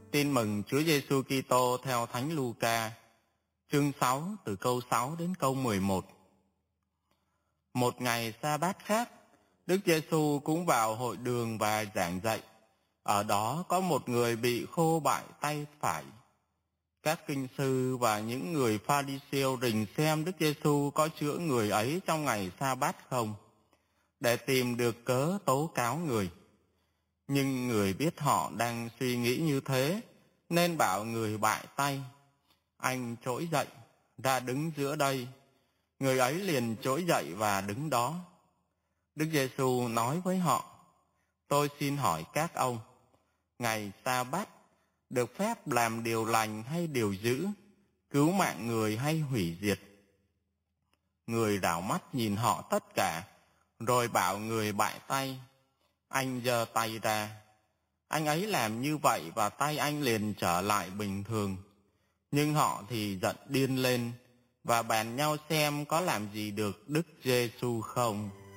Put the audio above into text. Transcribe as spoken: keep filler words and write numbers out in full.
Tin mừng Chúa Giêsu Kitô theo Thánh Luca, chương sáu từ câu sáu đến câu mười một. Một ngày sa-bát khác, Đức Giêsu cũng vào hội đường và giảng dạy. Ở đó có một người bị khô bại tay phải. Các kinh sư và những người Pha-ri-siêu rình xem Đức Giêsu có chữa người ấy trong ngày sa-bát không, để tìm được cớ tố cáo người. Nhưng người biết họ đang suy nghĩ như thế, nên bảo người bại tay: anh trỗi dậy, ra đứng giữa đây. Người ấy liền trỗi dậy và đứng đó. Đức Giêsu nói với họ: tôi xin hỏi các ông, ngày sa-bát được phép làm điều lành hay điều dữ, cứu mạng người hay hủy diệt? Người đảo mắt nhìn họ tất cả, rồi bảo người bại tay: anh giơ tay ra. Anh ấy làm như vậy và tay anh liền trở lại bình thường. Nhưng họ thì giận điên lên và bàn nhau xem có làm gì được Đức Giêsu không.